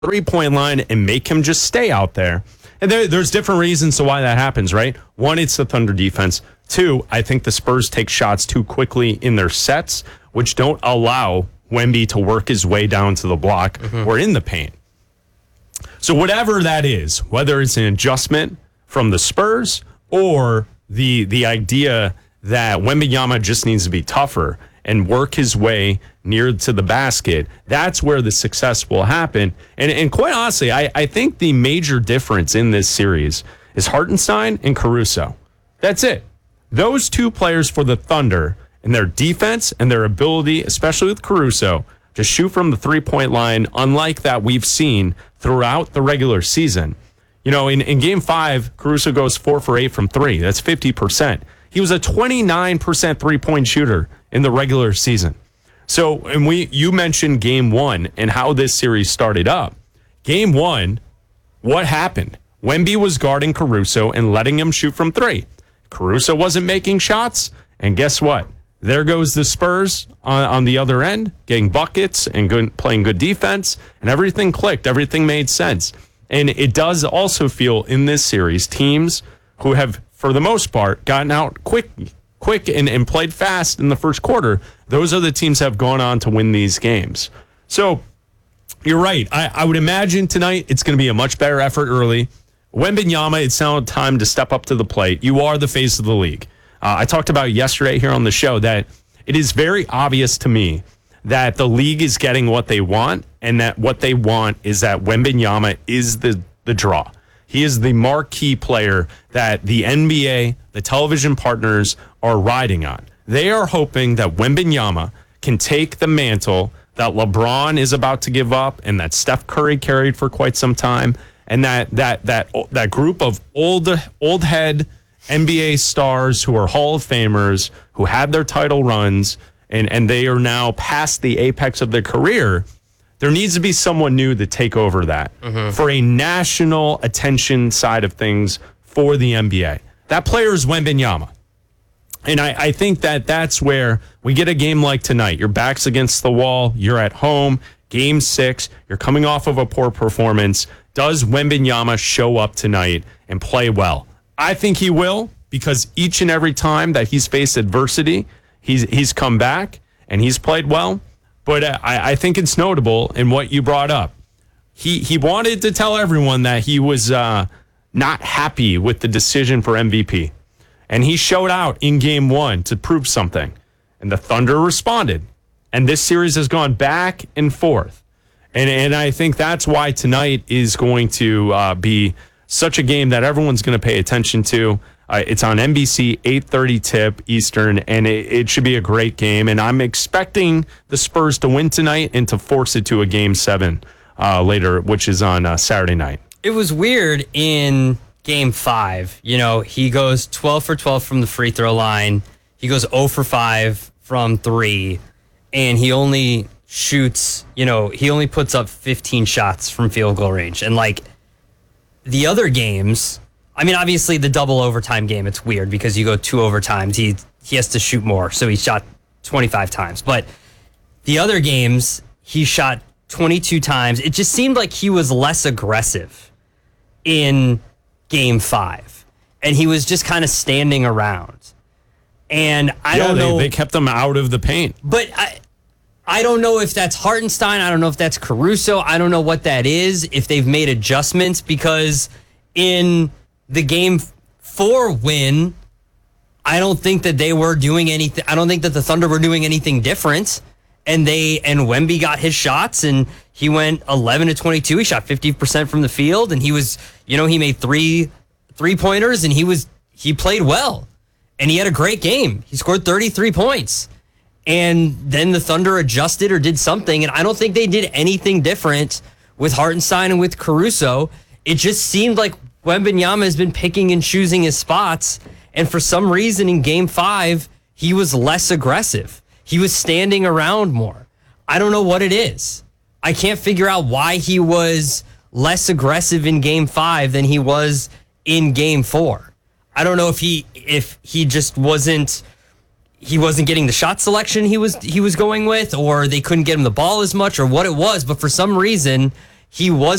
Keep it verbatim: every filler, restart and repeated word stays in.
three-point line and make him just stay out there. And there, there's different reasons to why that happens, right? One, it's the Thunder defense. Two, I think the Spurs take shots too quickly in their sets, which don't allow Wemby to work his way down to the block mm-hmm. or in the paint. So whatever that is, whether it's an adjustment from the Spurs or the the idea that Wembanyama just needs to be tougher and work his way near to the basket, that's where the success will happen. And and quite honestly, I, I think the major difference in this series is Hartenstein and Caruso. That's it. Those two players for the Thunder and their defense and their ability, especially with Caruso, to shoot from the three-point line, unlike that we've seen throughout the regular season. You know, in, in game five, Caruso goes four for eight from three. That's fifty percent. He was a twenty-nine percent three-point shooter in the regular season. So, and we you mentioned game one and how this series started up. Game one, what happened? Wemby was guarding Caruso and letting him shoot from three. Caruso wasn't making shots, and guess what? There goes the Spurs on, on the other end, getting buckets and good, playing good defense, and everything clicked. Everything made sense. And it does also feel in this series, teams who have, for the most part, gotten out quick, quick and, and played fast in the first quarter, those are the teams that have gone on to win these games. So you're right. I, I would imagine tonight it's going to be a much better effort early. Wembanyama, it's now time to step up to the plate. You are the face of the league. Uh, I talked about yesterday here on the show that it is very obvious to me that the league is getting what they want, and that what they want is that Wembanyama is the, the draw. He is the marquee player that the N B A, the television partners, are riding on. They are hoping that Wembanyama can take the mantle that LeBron is about to give up and that Steph Curry carried for quite some time, and that that that that group of old old head N B A stars who are Hall of Famers, who had their title runs, and, and they are now past the apex of their career. There needs to be someone new to take over that mm-hmm. for a national attention side of things for the N B A. That player is Wembanyama. And I, I think that that's where we get a game like tonight. Your back's against the wall. You're at home. Game six. You're coming off of a poor performance. Does Wembanyama show up tonight and play well? I think he will, because each and every time that he's faced adversity, he's he's come back and he's played well. But I, I think it's notable in what you brought up. He he wanted to tell everyone that he was uh, not happy with the decision for M V P. And he showed out in game one to prove something. And the Thunder responded. And this series has gone back and forth. And, and I think that's why tonight is going to uh, be such a game that everyone's going to pay attention to. Uh, it's on N B C, eight thirty tip Eastern, and it, it should be a great game. And I'm expecting the Spurs to win tonight and to force it to a game seven uh, later, which is on uh, Saturday night. It was weird in game five. You know, he goes twelve for twelve from the free throw line. He goes zero for five from three, and he only shoots, you know, he only puts up fifteen shots from field goal range. And like, the other games, I mean, obviously the double overtime game, it's weird because you go two overtimes. He he has to shoot more, so he shot twenty-five times. But the other games, he shot twenty-two times. It just seemed like he was less aggressive in game five. And he was just kind of standing around. And I yeah, don't they, know. They kept him out of the paint. But I... I don't know if that's Hartenstein. I don't know if that's Caruso. I don't know what that is, if they've made adjustments, because in the game four win, I don't think that they were doing anything. I don't think that the Thunder were doing anything different. And they and Wemby got his shots, and he went eleven to twenty-two. He shot fifty percent from the field, and he was, you know, he made three three pointers, and he was he played well, and he had a great game. He scored thirty-three points. And then the Thunder adjusted or did something, and I don't think they did anything different with Hartenstein and with Caruso. It just seemed like Wembanyama has been picking and choosing his spots, and for some reason in game five, he was less aggressive. He was standing around more. I don't know what it is. I can't figure out why he was less aggressive in game five than he was in game four. I don't know if he if he just wasn't he wasn't getting the shot selection he was he was going with, or they couldn't get him the ball as much, or what it was, but for some reason he was